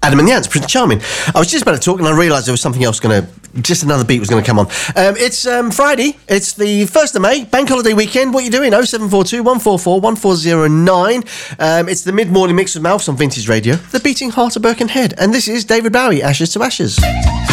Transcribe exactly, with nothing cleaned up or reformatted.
Adam and the Ants, Prince Charming. I was just about to talk and I realised there was something else going to, just another beat was going to come on. Um, it's um, Friday, it's the first of May, bank holiday weekend. What are you doing? oh seven four two, one four four, one four oh nine. Um, it's the mid-morning mix with Mouths on Vintage Radio, the beating heart of Birkenhead. And this is David Bowie, Ashes to Ashes.